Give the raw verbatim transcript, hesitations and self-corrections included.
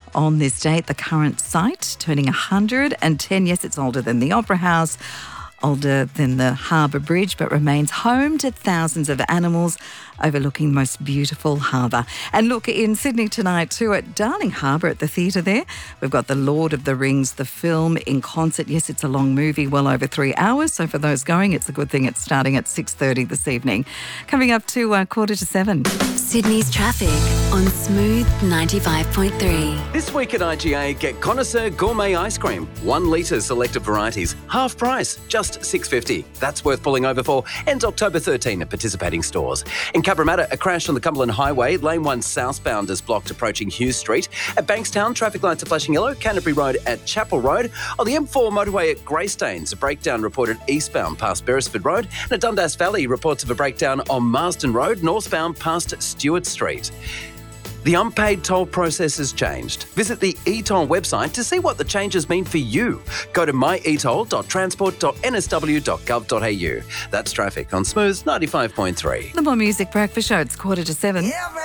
on this date. The current site turning one hundred ten. Yes, it's older than the Opera House, older than the Harbour Bridge, but remains home to thousands of animals overlooking the most beautiful harbour. And look, in Sydney tonight too at Darling Harbour at the theatre there, we've got The Lord of the Rings, the film in concert. Yes, it's a long movie, well over three hours. So for those going, it's a good thing it's starting at six thirty this evening. Coming up to uh, quarter to seven. Sydney's traffic on Smooth ninety-five point three. This week at I G A, get Connoisseur Gourmet Ice Cream. One litre selected varieties. Half price, just six dollars fifty. That's worth pulling over for. Ends October thirteenth at participating stores. In Cabramatta, a crash on the Cumberland Highway. Lane one southbound is blocked approaching Hughes Street. At Bankstown, traffic lights are flashing yellow. Canterbury Road at Chapel Road. On the M four motorway at Greystanes, a breakdown reported eastbound past Beresford Road. And at Dundas Valley, reports of a breakdown on Marsden Road, northbound past Stewart Street. The unpaid toll process has changed. Visit the e-toll website to see what the changes mean for you. Go to my e toll dot transport dot n s w dot gov dot a u. That's traffic on Smooth ninety-five point three. The More Music Breakfast Show. It's quarter to seven. Yeah,